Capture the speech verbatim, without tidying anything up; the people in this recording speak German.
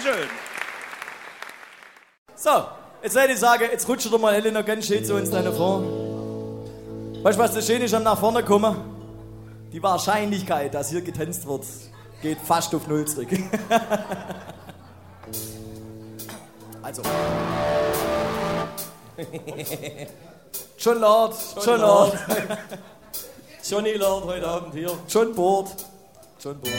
Dankeschön. So, jetzt hätte ich sagen, jetzt rutscht doch mal Helena ganz schön zu uns nach vorne. Weißt du, was das Schöne ist am nach vorne kommen? Die Wahrscheinlichkeit, dass hier getanzt wird, geht fast auf Null zurück. Also. Schon Lord, schon Lord. Johnny Lord heute Abend hier. Schon Board. Schon Board.